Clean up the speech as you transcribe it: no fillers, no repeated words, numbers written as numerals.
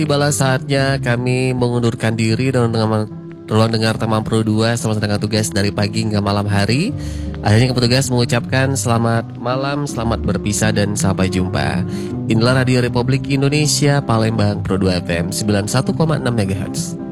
Tibalah saatnya kami mengundurkan diri dan ruang dengar Tamam Pro 2 selamat dengan tugas dari pagi hingga malam hari. Akhirnya petugas mengucapkan selamat malam, selamat berpisah dan sampai jumpa. Inilah Radio Republik Indonesia Palembang Pro 2 FM 91,6 MHz.